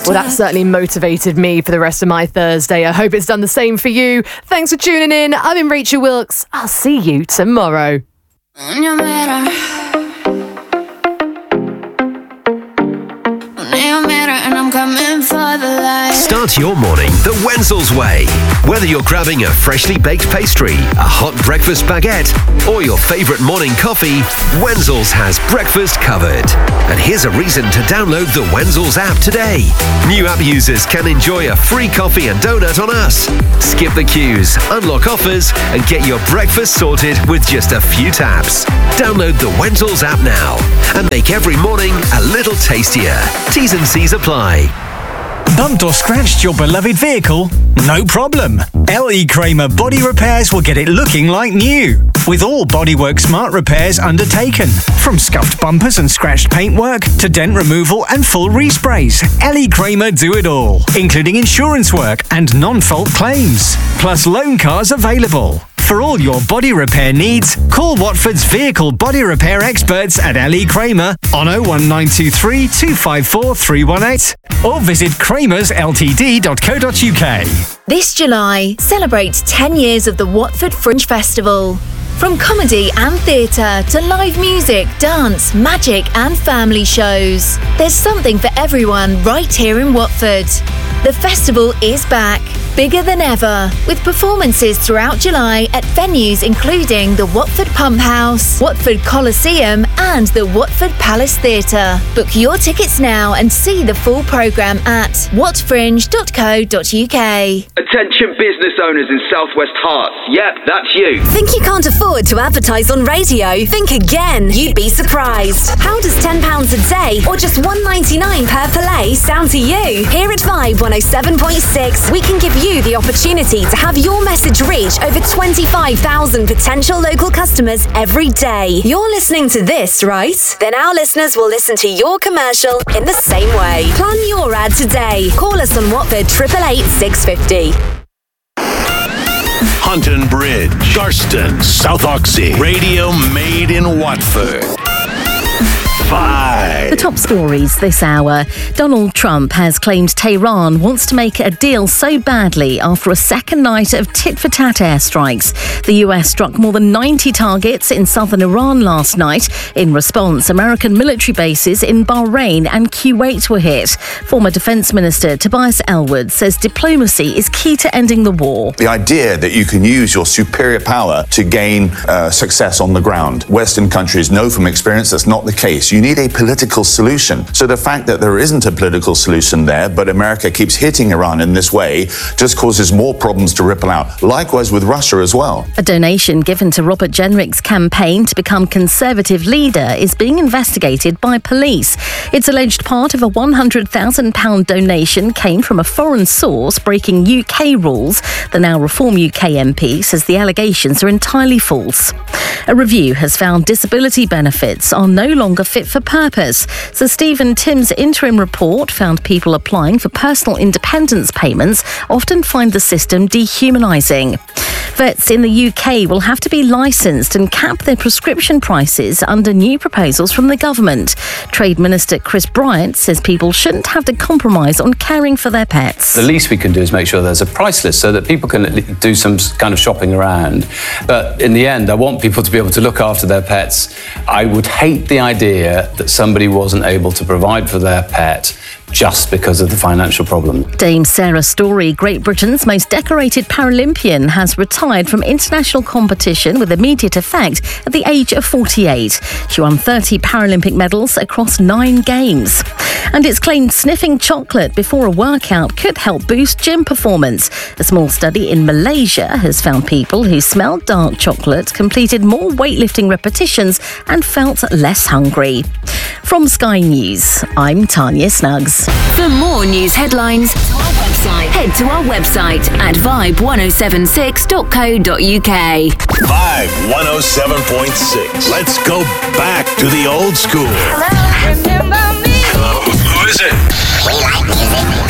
Well, that certainly motivated me for the rest of my Thursday. I hope it's done the same for you. Thanks for tuning in. I've been Rachel Wilkes. I'll see you tomorrow. Start your morning the Wenzel's way. Whether you're grabbing a freshly baked pastry, a hot breakfast baguette, or your favourite morning coffee, Wenzel's has breakfast covered. And here's a reason to download the Wenzel's app today. New app users can enjoy a free coffee and donut on us. Skip the queues, unlock offers, and get your breakfast sorted with just a few taps. Download the Wenzel's app now and make every morning a little tastier. T's and C's apply. Bumped or scratched your beloved vehicle? No problem. L.E. Kramer Body Repairs will get it looking like new. With all Bodywork Smart repairs undertaken. From scuffed bumpers and scratched paintwork to dent removal and full resprays, L.E. Kramer do it all, including insurance work and non-fault claims. Plus loan cars available. For all your body repair needs, call Watford's vehicle body repair experts at L.E. Kramer on 01923 254 318 or visit kramersltd.co.uk. This July, celebrate 10 years of the Watford Fringe Festival. From comedy and theatre to live music, dance, magic and family shows. There's something for everyone right here in Watford. The festival is back, bigger than ever, with performances throughout July at venues including the Watford Pump House, Watford Coliseum and the Watford Palace Theatre. Book your tickets now and see the full programme at watfringe.co.uk. Attention business owners in South West Herts. Yep, that's you. Think you can't afford to advertise on radio? Think again. You'd be surprised. How does £10 a day or just $1.99 per play sound to you? Here at Vibe 107.6, we can give you the opportunity to have your message reach over 25,000 potential local customers every day. You're listening to this, right? Then our listeners will listen to your commercial in the same way. Plan your ad today. Call us on Watford 888 650. Hunton Bridge, Garston, South Oxy. Radio made in Watford. 5. The top stories this hour. Donald Trump has claimed Tehran wants to make a deal so badly after a second night of tit-for-tat airstrikes. The US struck more than 90 targets in southern Iran last night. In response, American military bases in Bahrain and Kuwait were hit. Former Defence Minister Tobias Ellwood says diplomacy is key to ending the war. The idea that you can use your superior power to gain success on the ground. Western countries know from experience that's not the case. You need a political solution. So the fact that there isn't a political solution there, but America keeps hitting Iran in this way, just causes more problems to ripple out. Likewise with Russia as well. A donation given to Robert Jenrick's campaign to become Conservative leader is being investigated by police. It's alleged part of a £100,000 donation came from a foreign source breaking UK rules. The Now Reform UK MP says the allegations are entirely false. A review has found disability benefits are no longer fit for purpose. So Stephen Tim's interim report found people applying for personal independence payments often find the system dehumanising. Vets in the UK will have to be licensed and cap their prescription prices under new proposals from the government. Trade Minister Chris Bryant says people shouldn't have to compromise on caring for their pets. The least we can do is make sure there's a price list so that people can do some kind of shopping around. But in the end, I want people to be able to look after their pets. I would hate the idea that somebody wasn't able to provide for their pet just because of the financial problem. Dame Sarah Storey, Great Britain's most decorated Paralympian, has retired from international competition with immediate effect at the age of 48. She won 30 Paralympic medals across 9 games. And it's claimed sniffing chocolate before a workout could help boost gym performance. A small study in Malaysia has found people who smelled dark chocolate completed more weightlifting repetitions and felt less hungry. From Sky News, I'm Tanya Snuggs. For more news headlines, head to our website at vibe1076.co.uk. Vibe 107.6. Let's go back to the old school. Hello. Hello. Who is it? We like music.